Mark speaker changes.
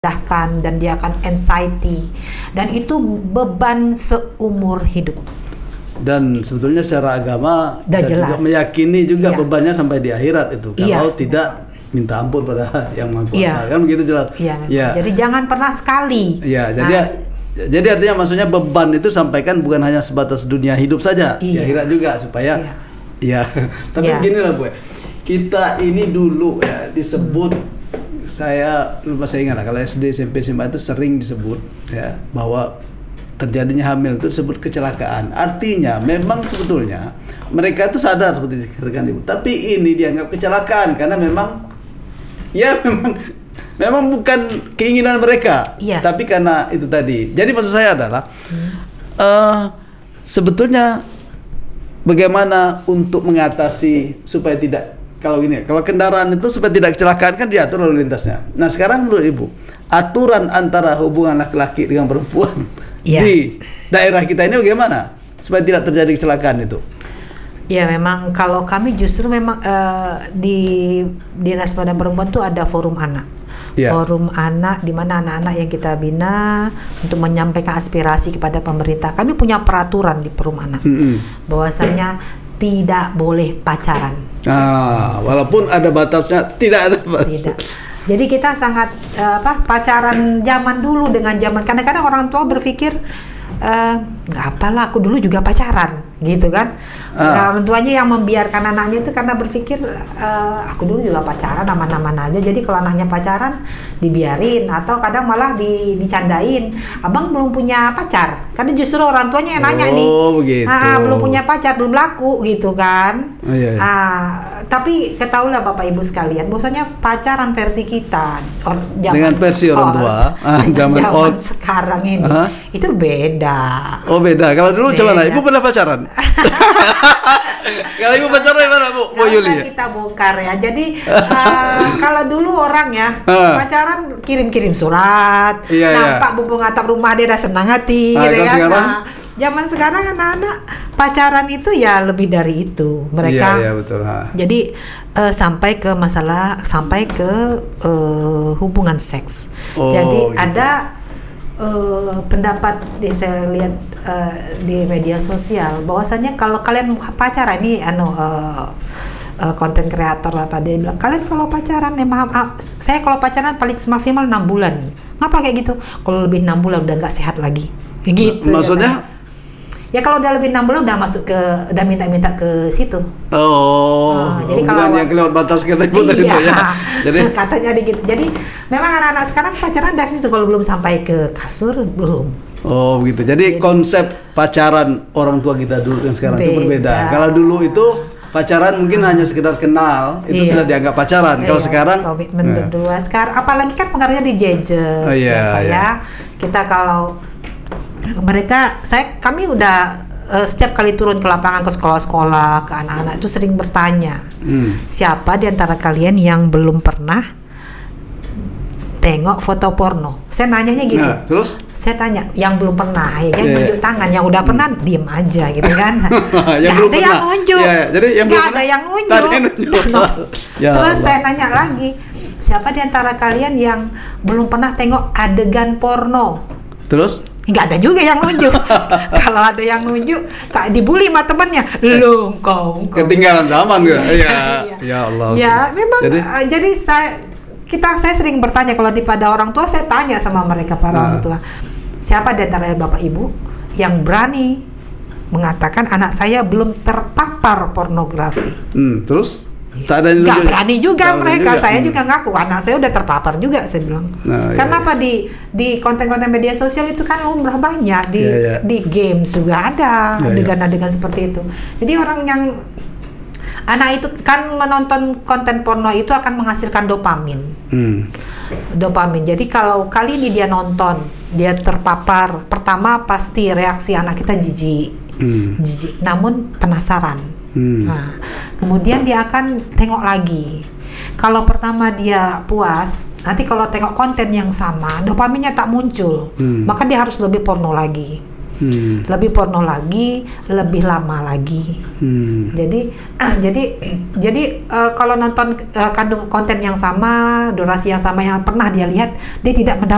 Speaker 1: dahkan dan dia akan anxiety, dan itu beban seumur hidup.
Speaker 2: Dan sebetulnya secara agama
Speaker 1: Udah
Speaker 2: kita juga
Speaker 1: jelas.
Speaker 2: meyakini juga
Speaker 1: Iya.
Speaker 2: bebannya sampai di akhirat itu.
Speaker 1: Iya.
Speaker 2: Kalau tidak minta ampun pada yang Maha Kuasa,
Speaker 1: Iya.
Speaker 2: kan begitu jelas.
Speaker 1: Iya, memang.
Speaker 2: Ya.
Speaker 1: Jadi jangan pernah sekali.
Speaker 2: Ya, jadi artinya maksudnya beban itu sampaikan bukan hanya sebatas dunia hidup saja, di
Speaker 1: Iya.
Speaker 2: akhirat juga supaya ya. Tapi
Speaker 1: Iya.
Speaker 2: gini lah Bu. Kita ini dulu ya disebut saya ingat lah, kalau SD, SMP, SMA itu sering disebut ya bahwa terjadinya hamil itu disebut kecelakaan. Artinya memang sebetulnya mereka itu sadar seperti dikatakan Ibu, tapi ini dianggap kecelakaan karena memang bukan keinginan mereka,
Speaker 1: Iya.
Speaker 2: tapi karena itu tadi. Jadi maksud saya adalah sebetulnya bagaimana untuk mengatasi supaya tidak, kalau kendaraan itu supaya tidak kecelakaan kan diatur lalu lintasnya. Nah sekarang menurut Ibu, aturan antara hubungan laki-laki dengan perempuan di daerah kita ini bagaimana supaya tidak terjadi kecelakaan itu?
Speaker 1: Ya memang kalau kami justru memang di Dinas Pemberdayaan Perempuan tuh ada forum anak.
Speaker 2: Ya.
Speaker 1: Forum anak di mana anak-anak yang kita bina untuk menyampaikan aspirasi kepada pemerintah. Kami punya peraturan di forum anak bahwasanya tidak boleh pacaran.
Speaker 2: Walaupun ada batasnya, tidak ada batas.
Speaker 1: Tidak. Jadi kita sangat pacaran zaman dulu dengan zaman, kadang-kadang orang tua berpikir nggak apalah, aku dulu juga pacaran gitu kan. Orang tuanya yang membiarkan anaknya itu karena berpikir aku dulu juga pacaran, aman-aman aja. Jadi kalau anaknya pacaran dibiarin, atau kadang malah dicandain, abang belum punya pacar. Karena justru orang tuanya yang nanya nih,
Speaker 2: begitu.
Speaker 1: Belum punya pacar, belum laku gitu kan.
Speaker 2: Iya.
Speaker 1: Tapi ketahuilah Bapak Ibu sekalian, bahwasanya pacaran versi kita
Speaker 2: dengan versi orang tua
Speaker 1: zaman sekarang ini itu beda.
Speaker 2: Oh beda. Kalau dulu coba lah, Ibu pernah pacaran? Kalau Ibu pacaran gimana Bu? Bu Yuli?
Speaker 1: Kita bongkar ya. Jadi kalau dulu orang ya pacaran kirim-kirim surat, nampak bumbung atap rumah dia udah senang hati, gitu kan.
Speaker 2: Sekarang?
Speaker 1: Zaman sekarang anak-anak pacaran itu ya lebih dari itu. Mereka
Speaker 2: Iya betul.
Speaker 1: Jadi sampai ke hubungan seks. Jadi
Speaker 2: gitu.
Speaker 1: ada pendapat saya lihat di media sosial bahwasanya kalau kalian pacaran ini konten kreator apa, dia bilang kalian kalau pacaran saya kalau pacaran paling maksimal 6 bulan. Ngapa kayak gitu? Kalau lebih 6 bulan udah nggak sehat lagi. Gitu.
Speaker 2: Maksudnya?
Speaker 1: Ya kalau udah lebih 6 bulan udah masuk udah minta ke situ.
Speaker 2: Jadi kalau yang kelewat batas kita itu ya. Jadi
Speaker 1: katanya gitu. Jadi memang anak-anak sekarang pacaran dari situ, kalau belum sampai ke kasur belum.
Speaker 2: Oh begitu. Jadi konsep pacaran orang tua kita dulu yang sekarang itu berbeda. Kalau dulu itu pacaran mungkin hanya sekedar kenal, itu sudah dianggap pacaran. Kalau sekarang
Speaker 1: komitmen berdua. Sekarang apalagi kan pengaruhnya di gadget. Ya. Kita kalau kami udah setiap kali turun ke lapangan, ke sekolah-sekolah, ke anak-anak itu sering bertanya, siapa di antara kalian yang belum pernah tengok foto porno? Saya nanyanya gitu.
Speaker 2: Terus?
Speaker 1: Saya tanya, yang belum pernah, ya kan, nunjuk tangan. Yang udah pernah, diem aja gitu kan. Gak ada yang nunjuk. Gak ada yang nunjuk. Terus saya nanya lagi, siapa di antara kalian yang belum pernah tengok adegan porno?
Speaker 2: Terus?
Speaker 1: Nggak ada juga yang nunjuk. Kalau ada yang nunjuk, dibully sama temannya. Lu engkau
Speaker 2: ketinggalan zaman gak? Ya Allah.
Speaker 1: Ya memang. Jadi saya sering bertanya, kalau pada orang tua saya tanya sama mereka, para orang tua, siapa di antara Bapak Ibu yang berani mengatakan anak saya belum terpapar pornografi?
Speaker 2: Terus? Nggak
Speaker 1: berani juga mereka. Saya juga ngaku anak saya udah terpapar juga, saya bilang. Karena apa, di konten-konten media sosial itu kan lumrah banyak, di games juga ada adegan-adegan seperti itu. Jadi anak itu kan menonton konten porno itu akan menghasilkan dopamin. Dopamin. Jadi kalau kali ini dia nonton, dia terpapar, pertama pasti reaksi anak kita jijik, namun penasaran. Nah, kemudian dia akan tengok lagi. Kalau pertama dia puas, nanti kalau tengok konten yang sama, dopaminnya tak muncul, maka dia harus lebih porno lagi. lebih porno lagi, lebih lama lagi. Jadi kalau nonton kandung konten yang sama, durasi yang sama yang pernah dia lihat, dia tidak mendapat